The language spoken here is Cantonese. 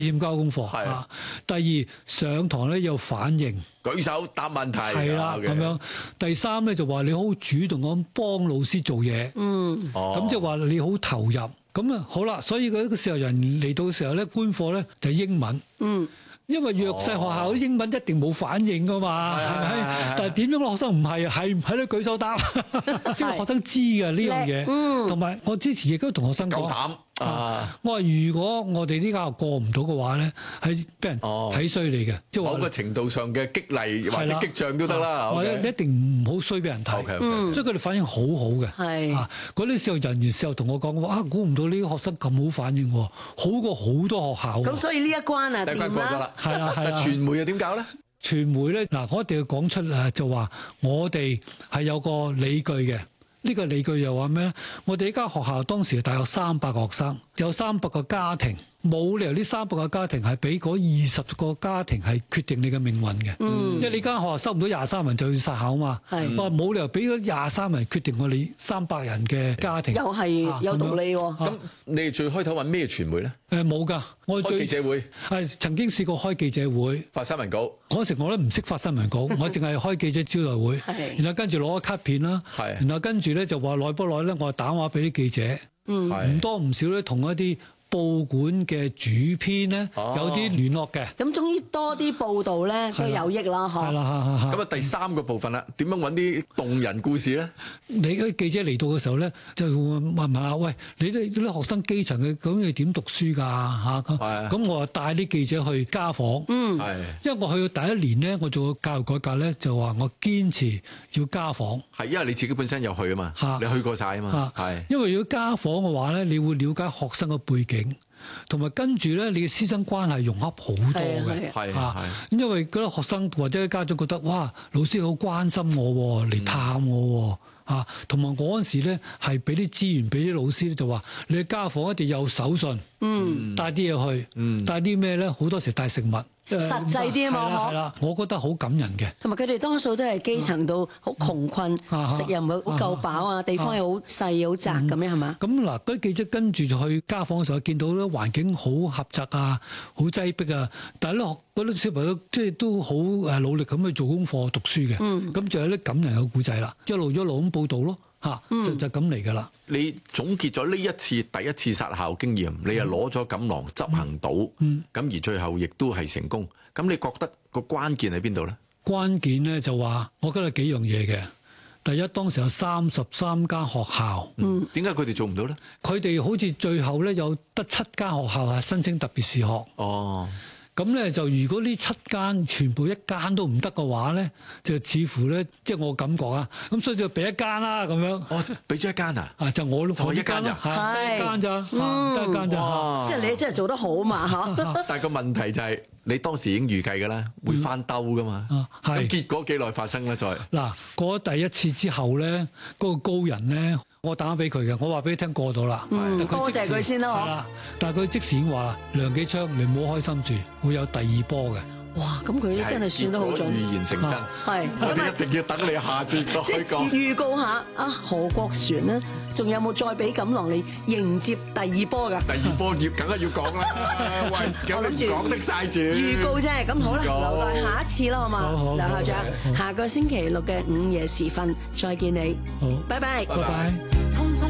欠交功課啊。第二上堂咧有反應， 舉手答問題， 係啦咁樣。第三咧就話你好主動咁幫老師做嘢，咁即係話你好投入。咁啊好啦，所以嗰個時候人嚟到嘅時候咧，官課咧就係英文。因為弱勢學校啲英文一定冇反應噶嘛，係咪？但係點樣個學生唔係喺度舉手答，即係學生知嘅呢樣嘢。同埋我之前亦都同學生講， 夠膽我話如果我哋呢間學過唔到嘅話咧，係俾人睇衰你嘅，即係某個程度上嘅激勵或者激將都得啦。 或者你一定唔好衰俾人睇。所以佢哋反應好好嘅。係嗰啲時候人員時候同我講話估唔到呢啲學生咁好反應，好過好多學校。 咁所以呢一關啊， 第一關過咗啦。 係啦。 傳媒又點搞咧？ 傳媒咧嗱，我一定要講出就話我哋係有個理據嘅。呢個理據又話咩咧？我哋呢間學校當時大約300個學生，有300個家庭，冇理由呢300個家庭係俾嗰20個家庭係決定你嘅命運嘅。因為你間學校收唔到23人就要殺校嘛。我話冇理由俾嗰23人決定我哋300人嘅家庭。 又係有道理喎。 咁你哋最開頭揾咩傳媒咧？ 冇㗎，我開記者會係曾經試過開記者會， 發新聞稿。 嗰時我都唔識發新聞稿，我淨係開記者招待會，然後跟住攞個卡片啦，然後跟住咧就話耐不耐咧，我打電話俾啲記者，唔多唔少咧同一啲報館嘅主編咧有啲聯絡嘅。咁終於多啲報導咧都有益啦，嗬。係啦， 咁啊第三個部分啦，點樣揾啲動人故事咧？ 你啲記者嚟到嘅時候咧，就會問下，喂，你啲學生基層嘅，咁你點讀書㗎嚇？咁我帶啲記者去家訪，因為我去到第一年咧，我做教育改革咧，就話我堅持要家訪。 係因為你自己本身有去啊嘛，你去過晒啊嘛， 因為如果家訪嘅話咧，你會了解學生嘅背景。同埋跟住咧，你嘅師生關係融洽好多嘅，因為嗰啲學生或者家長覺得，哇，老師好關心我嚟探我同埋我嗰陣時咧係俾啲資源俾啲老師咧，就話你嘅家訪一定有手信，帶啲嘢去，帶啲咩咧？好多時帶食物。 實際啲啊嘛， 係啦，我覺得好感人嘅。 同埋佢哋多數都係基層到好窮困，食又唔係好夠飽啊，地方又好細好窄咁樣係嘛？ 咁嗱，嗰啲記者跟住就去家訪嘅時候，見到咧環境好狹窄啊，好擠迫啊，但係咧嗰啲小朋友即係都好努力咁去做功課讀書嘅。咁就有啲感人嘅故仔啦，一路咁報導咯。就咁嚟㗎啦！ 你總結咗呢一次第一次殺校經驗，你又攞咗錦囊執行到，咁而最後亦都係成功。咁你覺得個關鍵喺邊度咧？關鍵咧就話，我覺得幾樣嘢嘅。第一，當時有33間學校，點解佢哋做唔到咧？ 佢哋好似最後咧有得7間學校係申請特別視學。咁咧就如果呢7間全部一間都唔得嘅話咧，就似乎咧即係我感覺啊，咁所以就俾一間啦咁樣。 俾咗一間啊？ 就我就一間咋？ 得一間咋？得一間咋？ 即係你真係做得好嘛嚇！ 但係個問題就係你當時已經預計㗎啦，會翻兜㗎嘛。咁結果幾耐發生咧？再嗱過咗第一次之後咧，嗰個高人咧。我打俾佢嘅，我話俾你聽過咗啦。 多謝佢先啦， 但係佢即時已經話啦，梁紀昌你唔好開心住，會有第二波嘅。 哇！咁佢真係算得好準， 預言成真。 係， 我哋一定要等你下次再講。 預告下何國璇咧，仲有冇再俾錦囊你迎接第二波㗎？ 第二波梗係要講啦，喂，咁你講得晒住。 預告啫，咁好啦，留待下一次啦，好嘛？梁校長，下個星期六嘅午夜時分再見你。 好， 拜拜。 拜拜。